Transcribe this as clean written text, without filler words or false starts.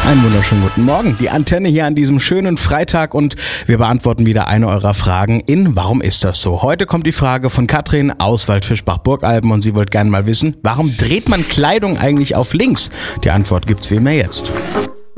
Einen wunderschönen guten Morgen. Die Antenne hier an diesem schönen Freitag und wir beantworten wieder eine eurer Fragen in Warum ist das so? Heute kommt die Frage von Katrin aus Waldfischbach-Burgalben und sie wollte gerne mal wissen, warum dreht man Kleidung eigentlich auf links? Die Antwort gibt's wie immer jetzt.